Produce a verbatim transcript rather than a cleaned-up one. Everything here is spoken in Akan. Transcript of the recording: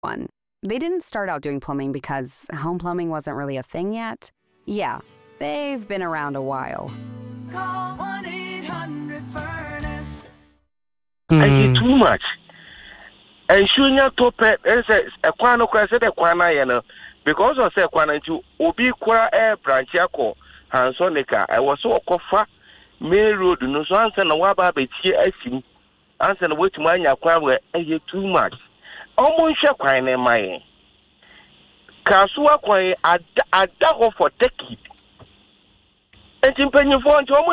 one. They didn't start out doing plumbing because home plumbing wasn't really a thing yet. Yeah, they've been around a while. Call one eight hundred furnace. And too much. And showing your top is a quano crash at a quana, because I said quana to Obi Qua Air Branch Yako, Hansonica. I was so coffer, May Road, no answer, no waba, but here I see. Answer the way to my aqua, I too much. Almost a quine in my Kasua quine, I dug for decade. And in penny for